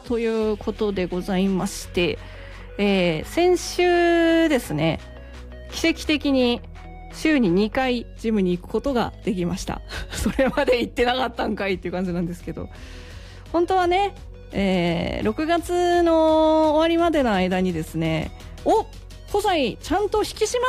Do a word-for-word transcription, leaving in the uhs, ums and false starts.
ということでございまして、えー、先週ですね、奇跡的に週ににかいジムに行くことができました。それまで行ってなかったんかいっていう感じなんですけど、本当はね、えー、ろくがつの終わりまでの間にですね、お、小西ちゃんと引き締ま